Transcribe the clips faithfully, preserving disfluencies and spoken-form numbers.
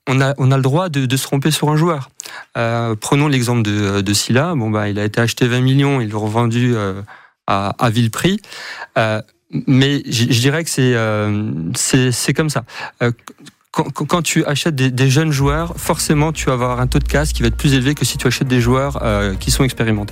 on a, on a le droit de, de se tromper sur un joueur. Euh, prenons l'exemple de, de Sylla. Bon, bah, il a été acheté vingt millions, ils l'ont revendu euh, à, à vil prix. Euh, mais je, je dirais que c'est, euh, c'est, c'est comme ça. Euh, Quand, quand tu achètes des, des jeunes joueurs, forcément, tu vas avoir un taux de casse qui va être plus élevé que si tu achètes des joueurs euh, qui sont expérimentés.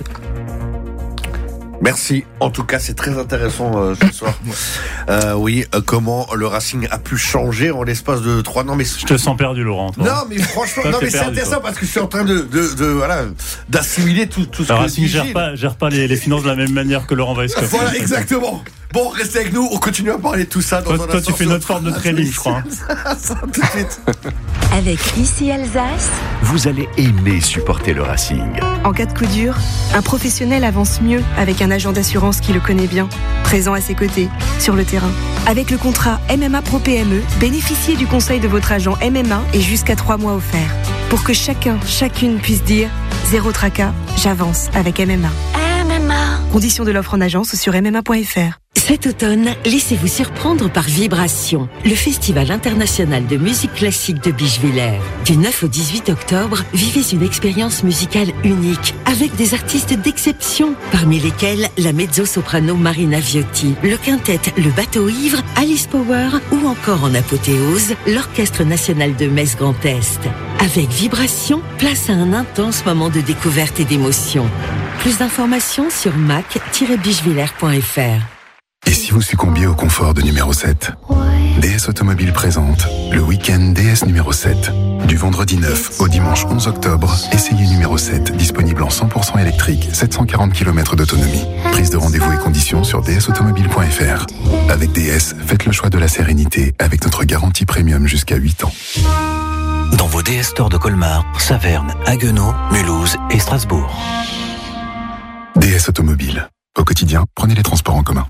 Merci. En tout cas, c'est très intéressant euh, ce soir. Euh, oui, euh, comment le Racing a pu changer en l'espace de trois. Non, mais je te sens perdu, Laurent. Toi. Non, mais franchement, non, mais c'est perdu, intéressant toi. Parce que je suis en train de, de, de voilà, d'assimiler tout, tout ce le que Racing gère pas, gère pas les, les finances de la même manière que Laurent Weisskopf. Voilà, exactement. Bon, restez avec nous. On continue à parler de tout ça. Dans toi, toi tu fais notre forme de training, je crois. Ça, tout de suite. Avec Ici Alsace, vous allez aimer supporter le Racing. En cas de coup dur, un professionnel avance mieux avec un agent d'assurance qui le connaît bien, présent à ses côtés, sur le terrain. Avec le contrat M M A Pro P M E, bénéficiez du conseil de votre agent M M A et jusqu'à trois mois offerts. Pour que chacun, chacune puisse dire « Zéro tracas, j'avance avec M M A ». M M A. Conditions de l'offre en agence sur m m a point f r. Cet automne, laissez-vous surprendre par Vibration, le festival international de musique classique de Bischwiller. Du neuf au dix-huit octobre, vivez une expérience musicale unique, avec des artistes d'exception, parmi lesquels la mezzo-soprano Marina Viotti, le quintet Le Bateau Ivre, Alice Power ou encore en apothéose, l'Orchestre National de Metz Grand Est. Avec Vibration, place à un intense moment de découverte et d'émotion. Plus d'informations sur mac tiret bischwiller point f r. Et si vous succombiez au confort de numéro sept ? D S Automobile présente le week-end D S numéro sept. Du vendredi neuf au dimanche onze octobre, essayez numéro sept, disponible en cent pour cent électrique, sept cent quarante kilomètres d'autonomie. Prise de rendez-vous et conditions sur d s automobile point f r. Avec D S, faites le choix de la sérénité avec notre garantie premium jusqu'à huit ans. Dans vos D S stores de Colmar, Saverne, Haguenau, Mulhouse et Strasbourg. D S Automobile. Au quotidien, prenez les transports en commun.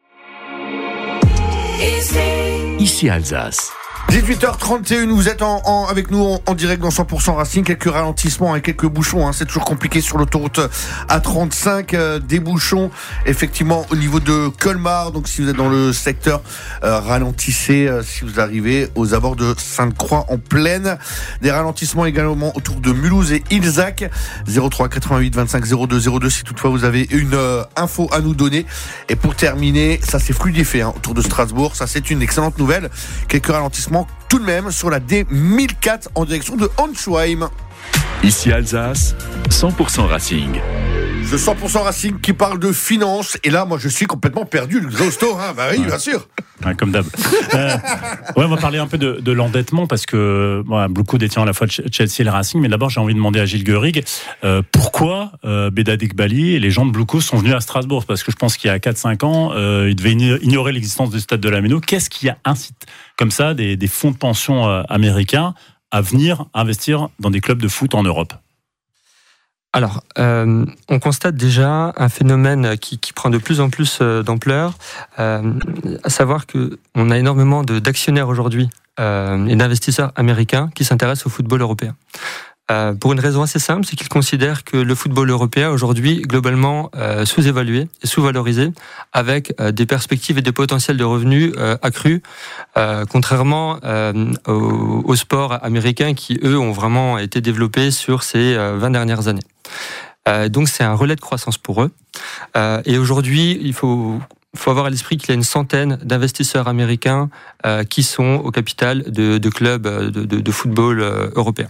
Ici Alsace. dix-huit heures trente et une, vous êtes en, en, avec nous en, en direct dans cent pour cent Racing. Quelques ralentissements et quelques bouchons, hein. C'est toujours compliqué sur l'autoroute A trente-cinq, euh, des bouchons effectivement au niveau de Colmar. Donc si vous êtes dans le secteur, euh, ralentissez euh, si vous arrivez aux abords de Sainte-Croix en plaine. Des ralentissements également autour de Mulhouse et Ilzac. zéro trois quatre-vingt-huit vingt-cinq zéro deux zéro deux si toutefois vous avez une euh, info à nous donner. Et pour terminer, ça c'est fluidifié hein, autour de Strasbourg. Ça c'est une excellente nouvelle. Quelques ralentissements tout de même sur la D mille quatre en direction de Honschheim. Ici Alsace, cent pour cent Racing. Le cent pour cent Racing qui parle de finance. Et là, moi, je suis complètement perdu, le Xosto. Hein. Bah oui, ouais. Bien sûr. Ouais, comme d'hab. euh, ouais, on va parler un peu de, de l'endettement parce que bon, beaucoup détient à la fois Chelsea et le Racing. Mais d'abord, j'ai envie de demander à Gilles Guerig euh, pourquoi euh, Bédad Ekbali et les gens de Blue Coast sont venus à Strasbourg. Parce que je pense qu'il y a quatre cinq ans, euh, ils devaient ignorer l'existence du stade de la Méno. Qu'est-ce qui a incité comme ça des, des fonds de pension euh, américains à venir investir dans des clubs de foot en Europe ? Alors, euh, on constate déjà un phénomène qui, qui prend de plus en plus d'ampleur, euh, à savoir que on a énormément de, d'actionnaires aujourd'hui euh, et d'investisseurs américains qui s'intéressent au football européen. Euh, pour une raison assez simple, c'est qu'ils considèrent que le football européen aujourd'hui globalement euh, sous-évalué et sous-valorisé, avec euh, des perspectives et des potentiels de revenus euh, accrus, euh, contrairement euh, aux, aux sports américains qui eux ont vraiment été développés sur ces euh, vingt dernières années. Euh, donc c'est un relais de croissance pour eux. Euh, et aujourd'hui, il faut Il faut avoir à l'esprit qu'il y a une centaine d'investisseurs américains euh, qui sont au capital de, de clubs de, de, de football euh, européens.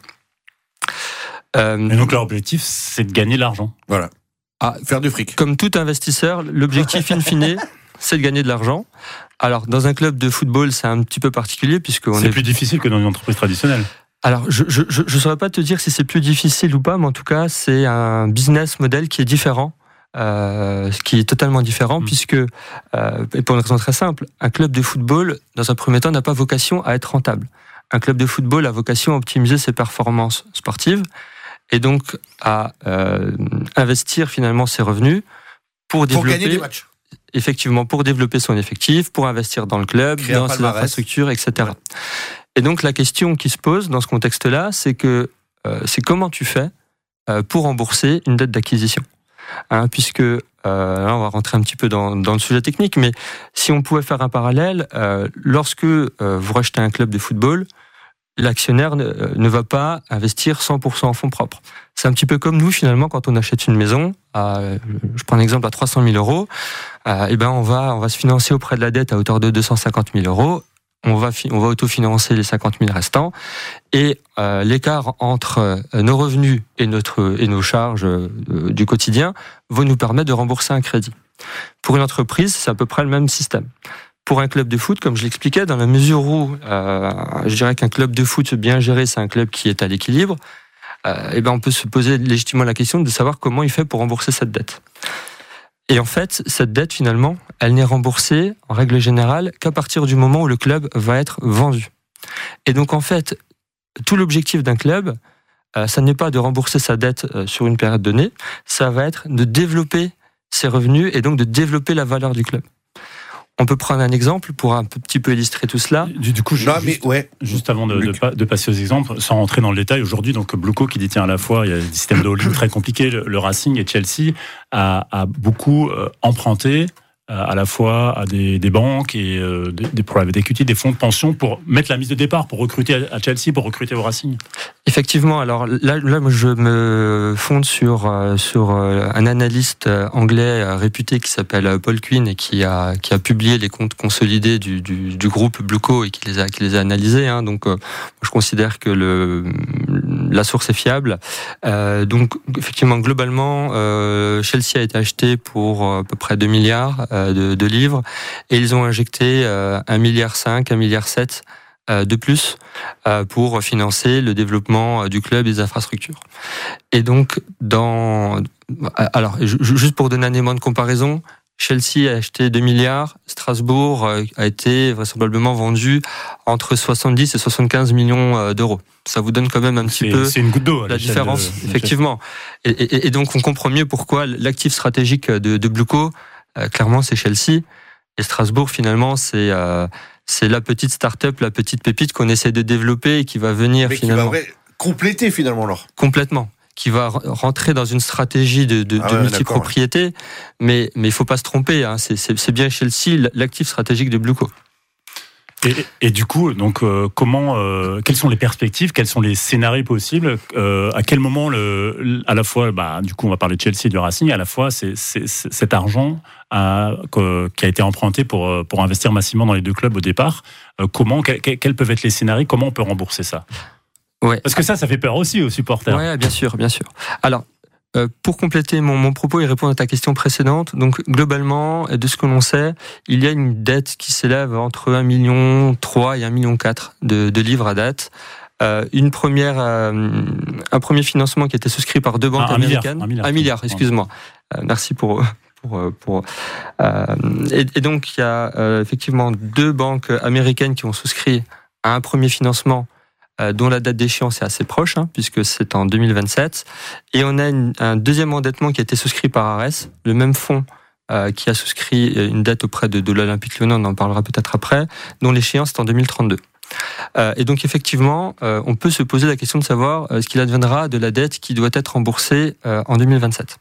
Euh, Et donc leur objectif, c'est de gagner de l'argent. Voilà. Ah, faire du fric. Comme tout investisseur, l'objectif in fine, c'est de gagner de l'argent. Alors, dans un club de football, c'est un petit peu particulier puisque on c'est est plus difficile que dans une entreprise traditionnelle. Alors, je je je, je saurais pas te dire si c'est plus difficile ou pas, mais en tout cas, c'est un business model qui est différent. Euh, ce qui est totalement différent mmh. puisque, euh, et pour une raison très simple, un club de football, dans un premier temps, n'a pas vocation à être rentable. Un club de football a vocation à optimiser ses performances sportives et donc à euh, investir finalement ses revenus pour développer, pour gagner des matchs. Effectivement, pour développer son effectif, pour investir dans le club, créer dans ses infrastructures, et cetera. Ouais. Et donc la question qui se pose dans ce contexte-là, c'est que euh, c'est comment tu fais euh, pour rembourser une dette d'acquisition. Hein, puisque, euh, là on va rentrer un petit peu dans, dans le sujet technique, mais si on pouvait faire un parallèle, euh, lorsque euh, vous rachetez un club de football, l'actionnaire ne, ne va pas investir cent pour cent en fonds propres. C'est un petit peu comme nous, finalement, quand on achète une maison, à, je prends un exemple à trois cent mille euros, euh, et ben on va, on va se financer auprès de la dette à hauteur de deux cent cinquante mille euros. On va, on va autofinancer les cinquante mille restants, et euh, l'écart entre euh, nos revenus et, notre, et nos charges euh, du quotidien va nous permettre de rembourser un crédit. Pour une entreprise, c'est à peu près le même système. Pour un club de foot, comme je l'expliquais, dans la mesure où euh, je dirais qu'un club de foot bien géré, c'est un club qui est à l'équilibre, euh, et ben on peut se poser légitimement la question de savoir comment il fait pour rembourser cette dette. Et en fait, cette dette, finalement, elle n'est remboursée, en règle générale, qu'à partir du moment où le club va être vendu. Et donc, en fait, tout l'objectif d'un club, euh, ça n'est pas de rembourser sa dette euh, sur une période donnée, ça va être de développer ses revenus et donc de développer la valeur du club. On peut prendre un exemple pour un petit peu illustrer tout cela. Du, du coup, je, non, juste, mais ouais. juste avant de, de, de passer aux exemples, sans rentrer dans le détail, aujourd'hui, donc Blueco qui détient à la fois, il y a des systèmes de holding très compliqués, le, le Racing et Chelsea a, a beaucoup euh, emprunté euh, à la fois à des, des banques et euh, des, des private equity, des fonds de pension pour mettre la mise de départ, pour recruter à, à Chelsea, pour recruter au Racing. Effectivement, alors là, là moi, je me fonde sur sur un analyste anglais réputé qui s'appelle Paul Quinn et qui a qui a publié les comptes consolidés du du, du groupe Blueco et qui les a qui les a analysés. Hein, donc, euh, je considère que le la source est fiable. Euh, donc, effectivement, globalement, euh, Chelsea a été acheté pour à peu près deux milliards de, de livres et ils ont injecté euh, un milliard cinq, un milliard sept de plus pour financer le développement du club et des infrastructures. Et donc, dans, alors, juste pour donner un élément de comparaison, Chelsea a acheté deux milliards, Strasbourg a été vraisemblablement vendu entre soixante-dix et soixante-quinze millions d'euros. Ça vous donne quand même un petit c'est, peu c'est une goutte d'eau, la différence, de, effectivement. Et, et, et donc, on comprend mieux pourquoi l'actif stratégique de, de Blueco, euh, clairement, c'est Chelsea. Et Strasbourg, finalement, c'est euh, c'est la petite start-up, la petite pépite qu'on essaie de développer et qui va venir mais finalement qui va compléter finalement alors. Complètement, qui va rentrer dans une stratégie de, de, ah de ouais, multipropriété, ouais. mais mais il faut pas se tromper. Hein, c'est, c'est c'est bien Chelsea l'actif stratégique de Blueco. Et, et du coup, donc, euh, comment, euh, quelles sont les perspectives, quels sont les scénarios possibles, euh, à quel moment, le, à la fois, bah, du coup, on va parler de Chelsea et du Racing, à la fois, c'est, c'est, c'est cet argent à, que, qui a été emprunté pour, pour investir massivement dans les deux clubs au départ, euh, comment, que, quels peuvent être les scénarios, comment on peut rembourser ça? Ouais. Parce que ça, ça fait peur aussi aux supporters. Oui, bien sûr, bien sûr. Alors, Euh, pour compléter mon, mon propos et répondre à ta question précédente, donc globalement, de ce que l'on sait, il y a une dette qui s'élève entre un virgule trois million et un virgule quatre million de, de livres à date. Euh, une première, euh, un premier financement qui a été souscrit par deux banques un, un américaines. Milliard, un milliard, un milliard, excuse-moi. Euh, merci pour... pour, pour euh, et, et donc, il y a euh, effectivement deux banques américaines qui ont souscrit à un premier financement dont la date d'échéance est assez proche, hein, puisque c'est en deux mille vingt-sept. Et on a une, un deuxième endettement qui a été souscrit par Ares, le même fonds euh, qui a souscrit une dette auprès de, de l'Olympique Lyonnais, on en parlera peut-être après, dont l'échéance est en deux mille trente-deux. Euh, et donc effectivement, euh, on peut se poser la question de savoir euh, ce qu'il adviendra de la dette qui doit être remboursée euh, en deux mille vingt-sept.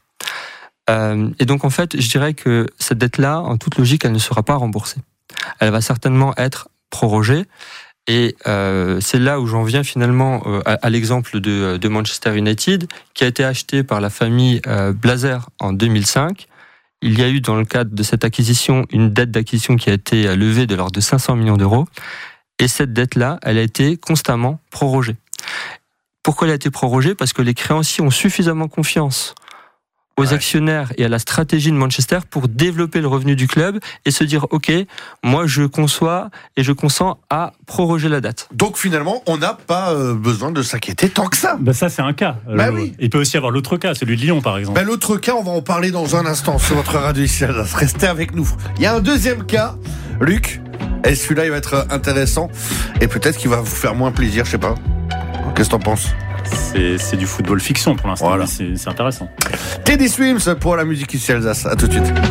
Euh, et donc en fait, je dirais que cette dette-là, en toute logique, elle ne sera pas remboursée. Elle va certainement être prorogée. Et euh, c'est là où j'en viens finalement euh, à, à l'exemple de, de Manchester United, qui a été acheté par la famille euh, Blazer en deux mille cinq. Il y a eu dans le cadre de cette acquisition une dette d'acquisition qui a été levée de l'ordre de cinq cents millions d'euros. Et cette dette-là, elle a été constamment prorogée. Pourquoi elle a été prorogée ? Parce que les créanciers ont suffisamment confiance aux ouais. actionnaires et à la stratégie de Manchester pour développer le revenu du club et se dire ok, moi je conçois et je consens à proroger la date. Donc finalement, on n'a pas euh, besoin de s'inquiéter tant que ça. Ben ça c'est un cas. Bah le... oui. Il peut aussi y avoir l'autre cas, celui de Lyon par exemple. Ben l'autre cas, on va en parler dans un instant sur votre radio ici. Restez avec nous. Il y a un deuxième cas, Luc. Et celui-là, il va être intéressant et peut-être qu'il va vous faire moins plaisir, je sais pas. Qu'est-ce que t'en penses ? C'est, c'est du football fiction pour l'instant, voilà. c'est, c'est intéressant. Teddy Swims pour la musique ici Alsace, à tout de suite.